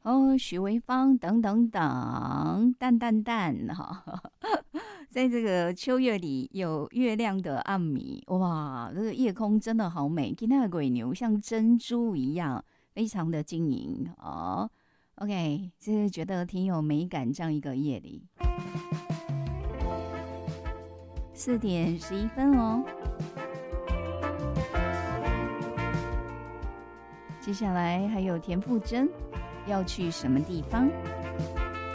许维芳等等等，淡淡淡哈。在这个秋月里有月亮的暗迷，哇，这个夜空真的好美，今天的鬼牛像珍珠一样，非常的晶莹哦。OK， 就是觉得挺有美感，这样一个夜里。4:11哦。接下来还有田馥甄要去什么地方？